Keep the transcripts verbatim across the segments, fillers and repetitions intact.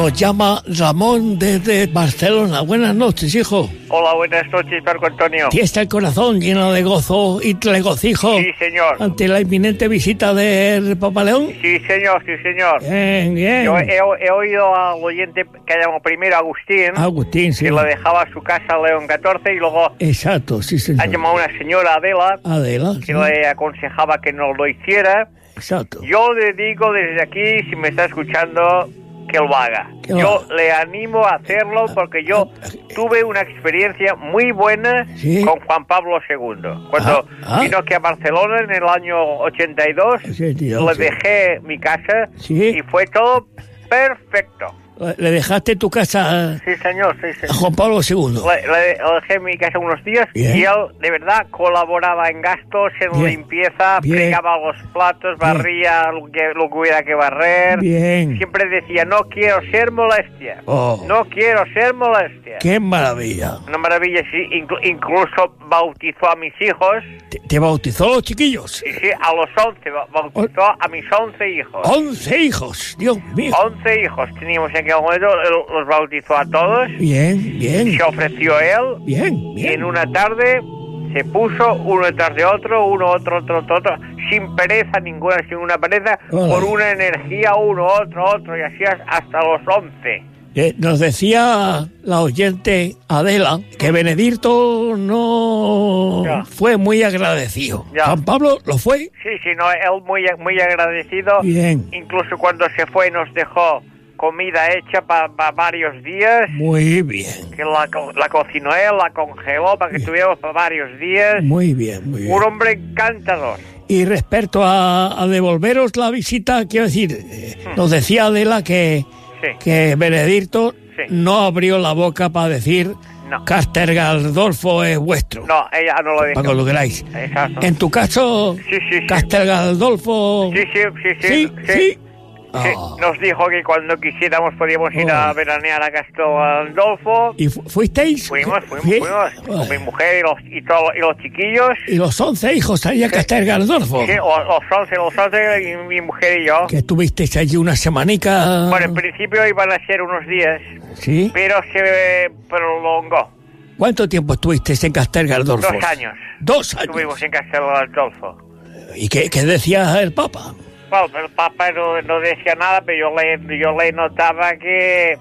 Nos llama Ramón desde Barcelona. Buenas noches, hijo. Hola, buenas noches, Marco Antonio. ¿Está el corazón lleno de gozo y regocijo? Sí, señor. Ante la inminente visita del Papa León. Sí, señor, sí, señor. Bien, bien. Yo he, he oído al oyente que llamó primero Agustín. Agustín, sí. Que le dejaba a su casa a León catorce y luego... Exacto, sí, señor. Ha llamado una señora, Adela. Adela, que sí. le aconsejaba que no lo hiciera. Exacto. Yo le digo desde aquí, si me está escuchando, que lo haga. Yo le animo a hacerlo porque yo tuve una experiencia muy buena ¿Sí? con Juan Pablo segundo. Cuando ah, ah. vino aquí a Barcelona en el año ochenta y dos, sí, tío, le sí. dejé mi casa ¿Sí? y fue todo perfecto. ¿Le dejaste tu casa sí, señor, sí, sí. a Juan Pablo segundo? Le, le, le dejé mi casa unos días Bien. y él, de verdad, colaboraba en gastos, en Bien. limpieza, Bien. fregaba los platos, barría lo que, lo que hubiera que barrer. Bien. Siempre decía, no quiero ser molestia. Oh. No quiero ser molestia. ¡Qué maravilla! Una maravilla, sí. Inclu- incluso bautizó a mis hijos. ¿Te, te bautizó a los chiquillos? Sí, sí, a los once. Bautizó oh. a mis once hijos. ¡Once hijos! Dios mío. Once hijos teníamos en aquel momento. Los bautizó a todos. Bien, bien. Se ofreció él. Bien, bien. Y en una tarde se puso uno detrás de otro, uno, otro, otro, otro, otro, sin pereza ninguna, sin una pereza, Hola. con una energía, uno, otro, otro, y así hasta los once. Eh, nos decía la oyente Adela que Benedicto no ya. fue muy agradecido. Ya. ¿Juan Pablo lo fue? Sí, sí, no, él muy, muy agradecido. Bien. Incluso cuando se fue nos dejó comida hecha para pa varios días. Muy bien. Que la, la cocinó él, la congeló para que bien. tuviéramos para varios días. Muy bien, muy bien. Un hombre encantador. Y respecto a, a devolveros la visita, quiero decir, eh, hmm. nos decía Adela que, sí. que Benedicto sí. no abrió la boca para decir no. Castel Gandolfo es vuestro. No, ella no lo dijo. Para que lo queráis. Exacto. En tu caso, sí, sí, sí. Castel Gandolfo... Sí, sí, sí, sí. Sí, sí. sí. Sí, oh. nos dijo que cuando quisiéramos podíamos ir oh. a veranear a Castel Gandolfo. ¿Y fu fuisteis? Fuimos, fuimos, ¿Sí? fuimos. Oh. Con mi mujer y los, y, todo, y los chiquillos. ¿Y los once hijos ahí a sí. Castel Gandolfo? Sí, los, los once, los once y mi mujer y yo. ¿Que estuvisteis allí una semanica? Bueno, en principio iban a ser unos días. ¿Sí? Pero se prolongó. ¿Cuánto tiempo estuvisteis en Castel Gandolfo? Dos años. ¿Dos años? Estuvimos en Castel Gandolfo. ¿Y qué, qué decía el Papa? Bueno, el Papa no, no decía nada, pero yo le, yo le notaba que,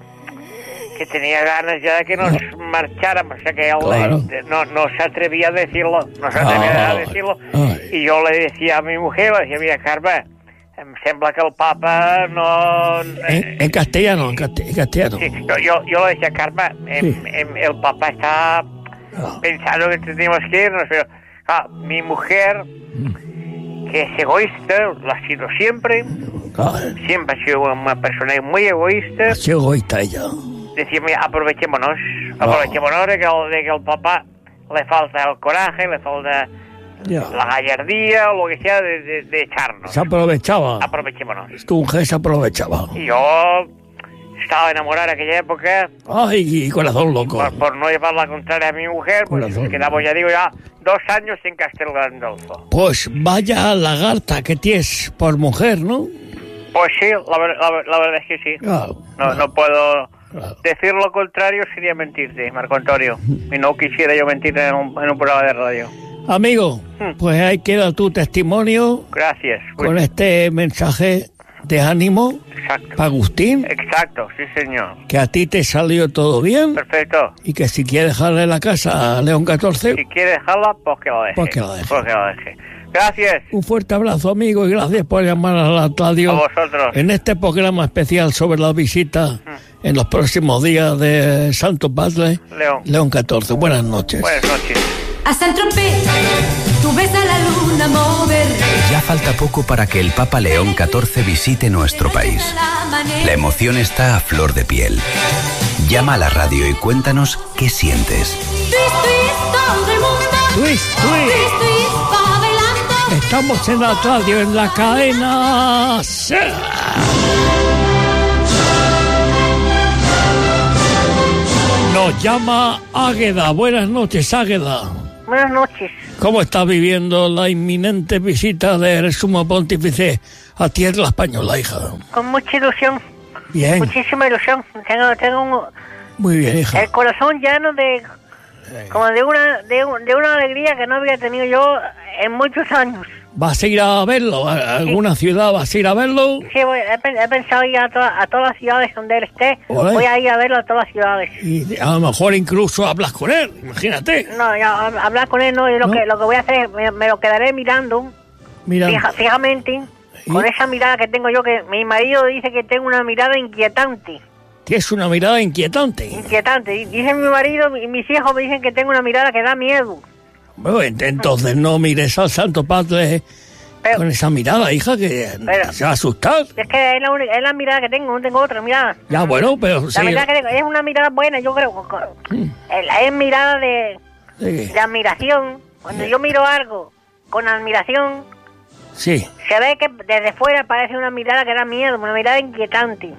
que tenía ganas ya de que nos no. marcháramos. O sea, que él claro. le, no, no se atrevía a decirlo. No se atrevía oh. a decirlo. Oh. Y yo le decía a mi mujer, le decía, mira, Carmen, em sembla que el Papa no... En, en castellano, en, cast en castellano. Sí, yo, yo le decía, Carmen, em, sí. em, el Papa está oh. pensando que teníamos que irnos, pero ah, mi mujer... Mm. que es egoísta, lo ha sido siempre, claro. siempre ha sido una persona muy egoísta. Ha sido egoísta ella. Decía, mira, aprovechémonos, oh. aprovechémonos de que, de que el papá le falta el coraje, le falta yeah. la gallardía, o lo que sea, de, de, de echarnos. Se aprovechaba. Aprovechémonos. Tu mujer se aprovechaba. Y yo estaba enamorado en aquella época. Ay, corazón loco. Por, por no llevar la contraria a mi mujer, pues corazón. Quedamos, ya digo, ya dos años en Castel Gandolfo. Pues vaya lagarta que tienes por mujer, ¿no? Pues sí, la, la, la verdad es que sí. Claro, no, claro. no puedo claro. decir lo contrario, sería mentirte, Marco Antonio. Y no quisiera yo mentir en un, en un programa de radio. Amigo, hmm. pues ahí queda tu testimonio. Gracias. Pues. Con este mensaje de ánimo. Exacto. Para Agustín. Exacto, sí señor. Que a ti te salió todo bien. Perfecto. Y que si quiere dejarle la casa a León catorce. Si quiere dejarla, pues que lo deje. Pues que lo deje. Pues que lo deje. Gracias. Un fuerte abrazo, amigo, y gracias por llamar a la radio. A vosotros. En este programa especial sobre la visita mm. en los próximos días de Santo Padre León. León catorce. Buenas noches. Buenas noches. A Saint-Tropez, tú ves a la luna mover. Ya falta poco para que el Papa León catorce visite nuestro país. La emoción está a flor de piel. Llama a la radio y cuéntanos qué sientes. Twist, twist, todo el mundo. Twist, twist. Twist, twist, va bailando. Estamos en la radio, en la cadena. Nos llama Águeda. Buenas noches, Águeda. Buenas noches. ¿Cómo está viviendo la inminente visita del Sumo Pontífice a tierra española, hija? Con mucha ilusión. Bien. Muchísima ilusión. Tengo, tengo un... Muy bien, hija. El corazón lleno de... Como de una, de, de una alegría que no había tenido yo en muchos años. ¿Vas a ir a verlo? ¿A alguna sí. ciudad vas a ir a verlo? Sí, voy, he, he pensado ir a, to, a todas las ciudades donde él esté. ¿Olé? Voy a ir a verlo a todas las ciudades. Y a lo mejor incluso hablas con él, imagínate. No, ya, hablar con él no, y lo, ¿no? que, lo que voy a hacer es, me, me lo quedaré mirando, mirando. Fija, fijamente, ¿sí? Con esa mirada que tengo yo, que mi marido dice que tengo una mirada inquietante. Tienes una mirada inquietante. Inquietante. Dice mi marido y mis hijos me dicen que tengo una mirada que da miedo. Bueno, entonces no mires al Santo Padre pero, con esa mirada, hija, que pero, se va a asustar. Es que es la, única, es la mirada que tengo, no tengo otra mirada. Ya, bueno, pero la sí. La mirada que tengo es una mirada buena, yo creo. Hmm. Es, es mirada de, ¿de, de admiración. Cuando ¿Sí? yo miro algo con admiración, sí. se ve que desde fuera parece una mirada que da miedo, una mirada inquietante.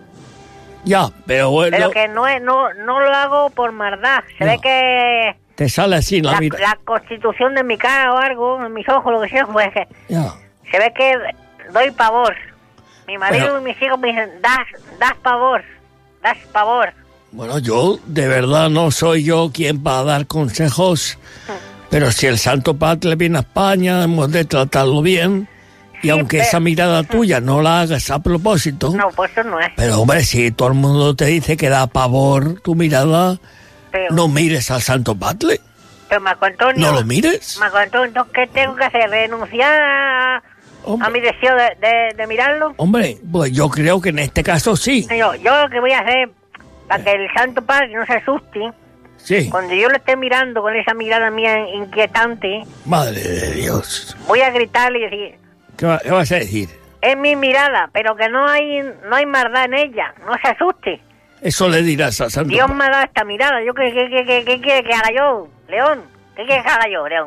Ya, pero bueno. Pero que no es, no, no lo hago por maldad. Se no. ve que te sale así la, la mira. La constitución de mi cara o algo, en mis ojos, lo que sea, pues que ya. se ve que doy pavor. Mi marido pero, y mis hijos me dicen, das, das pavor, das pavor. Bueno, yo de verdad no soy yo quien para dar consejos, mm. pero si el Santo Padre viene a España, hemos de tratarlo bien. Y sí, aunque pero, esa mirada tuya no la hagas a propósito... No, pues eso no es. Pero, hombre, si todo el mundo te dice que da pavor tu mirada, pero, no mires al Santo Padre. Pero, Marco Antonio... No lo mires. Marco Antonio, ¿qué tengo que hacer? ¿Renunciar a, a mi deseo de, de, de mirarlo? Hombre, pues yo creo que en este caso sí. Yo, yo lo que voy a hacer, para que el Santo Padre no se asuste... Sí. Cuando yo lo esté mirando con esa mirada mía inquietante... Madre de Dios. Voy a gritarle y decir... ¿Qué, va, ¿Qué vas a decir? Es mi mirada, pero que no hay no hay maldad en ella. No se asuste. Eso le dirás a Santo Dios me ha dado esta mirada. ¿Yo qué, qué, qué, qué, qué quiere que haga yo, León? ¿Qué quiere que haga yo, León?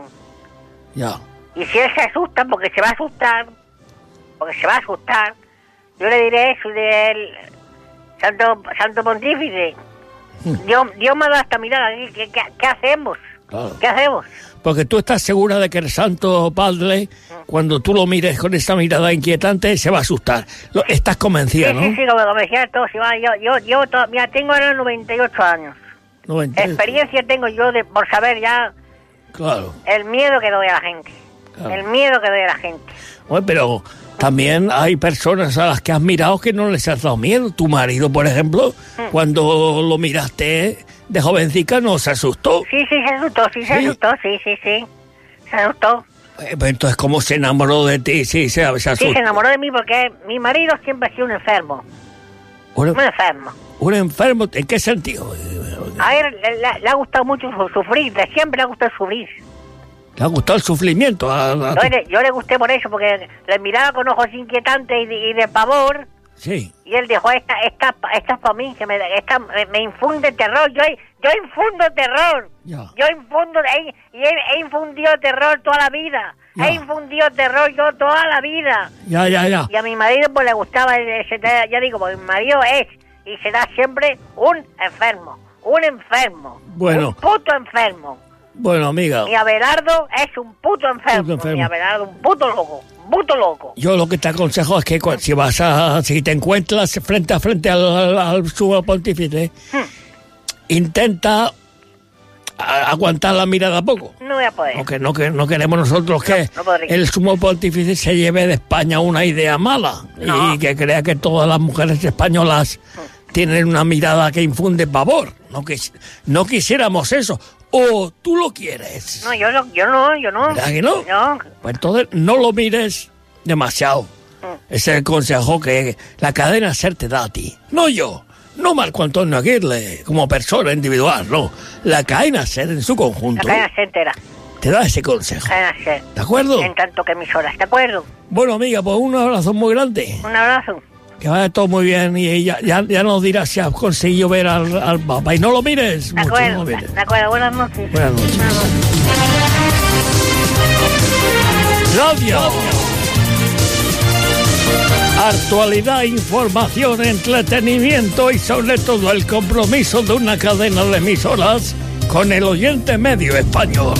Ya. Y si él se asusta, porque se va a asustar, porque se va a asustar, yo le diré eso del Santo, Santo Pontífice. Hmm. Dios, Dios me ha dado esta mirada. ¿Qué, qué, qué hacemos? Claro. ¿Qué hacemos? Porque tú estás segura de que el Santo Padre, cuando tú lo mires con esa mirada inquietante, se va a asustar. Lo, estás convencida, sí, ¿no? Sí, sí, como convencida todo. Si va, yo, yo, yo todo, mira, tengo ahora noventa y ocho años. noventa y ocho. Experiencia tengo yo de por saber ya... Claro. El miedo que doy a la gente. Claro. El miedo que doy a la gente. Bueno, pero también hay personas a las que has mirado que no les has dado miedo. Tu marido, por ejemplo, mm. cuando lo miraste... de jovencica no se asustó. Sí, sí, se asustó, sí, se ¿Sí? asustó, sí, sí, sí. Se asustó. Eh, pues entonces, ¿cómo se enamoró de ti? Sí, se, se asustó. Sí, se enamoró de mí porque mi marido siempre ha sido un enfermo. ¿Un, un enfermo? ¿Un enfermo? ¿En qué sentido? A él le, le, le ha gustado mucho sufrir, de siempre le ha gustado sufrir. ¿Le ha gustado el sufrimiento? A, a yo, tu... le, yo le gusté por eso, porque le miraba con ojos inquietantes y de, y de pavor. Sí. Y él dijo, esta, esta, esta es para mí, que me, esta, me, me infunde terror, yo, yo infundo terror, ya. yo infundo, he, y he, he infundido terror toda la vida, ya. he infundido terror yo toda la vida. Ya, ya, ya. Y a mi marido pues le gustaba, ese, ya digo, porque mi marido es y será siempre un enfermo, un enfermo, bueno. un puto enfermo. Bueno, amiga. Mi Abelardo es un puto enfermo, puto enfermo. Mi Abelardo, un puto loco. Puto loco. Yo lo que te aconsejo es que si vas a, si te encuentras frente a frente al, al, al sumo pontífice, hmm. intenta a, aguantar la mirada poco. No voy a poder. Porque no, que, no queremos nosotros que no, no el sumo pontífice se lleve de España una idea mala no. y que crea que todas las mujeres españolas hmm. tienen una mirada que infunde pavor. No, que, no quisiéramos eso. ¿O tú lo quieres? No, yo, no, yo no, yo no. ¿Verdad que no? No. Pues entonces no lo mires demasiado. Mm. Ese es el consejo que la cadena SER te da a ti. No yo, no Marco Antonio Aguirre como persona individual, no. La cadena SER en su conjunto. La cadena SER entera. Te da ese consejo. La cadena SER. ¿De acuerdo? En tanto que emisoras, ¿de acuerdo? Bueno, amiga, pues un abrazo muy grande. Un abrazo. Que vaya todo muy bien y ya, ya, ya nos dirás si has conseguido ver al, al Papa. Y no lo mires. De acuerdo, mucho, no de acuerdo. Buenas noches. Buenas noches. Buenas noches. Radio. Actualidad, información, entretenimiento y sobre todo el compromiso de una cadena de emisoras con el oyente medio español.